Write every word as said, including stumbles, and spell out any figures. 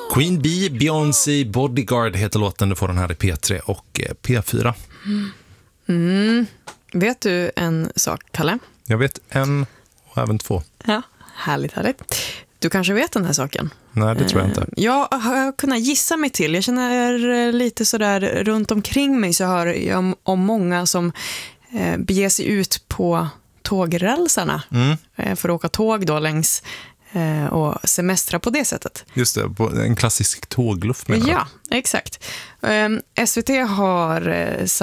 Queen Bee, Beyoncé, Bodyguard heter låten. Du får den här i P tre och P fyra. Mm. Mm. Vet du en sak, Kalle? Jag vet en och även två. Ja, härligt, härligt. Du kanske vet den här saken? Nej, det tror jag inte. Jag har kunnat gissa mig till. Jag känner lite sådär runt omkring mig så hör jag om, om många som eh, beger sig ut på tågrälsarna mm. eh, för att åka tåg då längs eh, och semestra på det sättet. Just det, på en klassisk tågluff menar jag. Ja, exakt. Eh, S V T har eh,